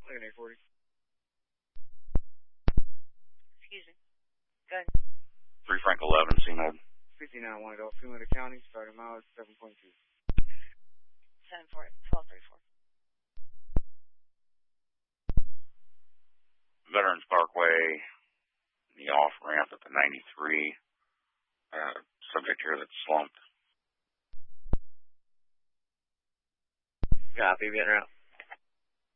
Look at 840. Excuse me. Go ahead. 3 Frank 11, C-Mode. 59 Golf, Freeland County, starting mileage 7.2. 1234. Veterans Parkway, the off-ramp at the 93. Subject here that's slumped. Copy, getting out.